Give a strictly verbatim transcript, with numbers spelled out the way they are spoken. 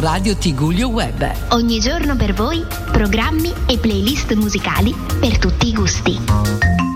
Radio Tigullio Web. Ogni giorno per voi, programmi e playlist musicali per tutti i gusti.